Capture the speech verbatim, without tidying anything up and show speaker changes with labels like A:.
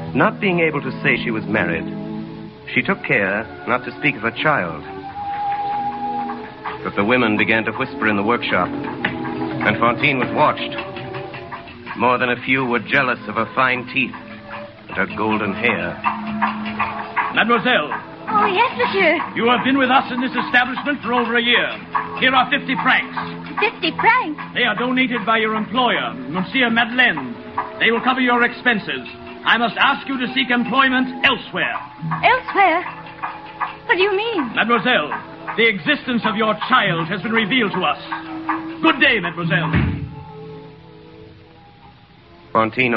A: Not being able to say she was married, she took care not to speak of a child. But the women began to whisper in the workshop, and Fantine was watched. More than a few were jealous of her fine teeth and her golden hair.
B: Mademoiselle.
C: Oh, yes, monsieur.
B: You have been with us in this establishment for over a year. Here are fifty francs.
C: Fifty francs?
B: They are donated by your employer, Monsieur Madeleine. They will cover your expenses. I must ask you to seek employment elsewhere.
C: Elsewhere? What do you mean?
B: Mademoiselle, the existence of your child has been revealed to us. Good day, mademoiselle.
A: Fantine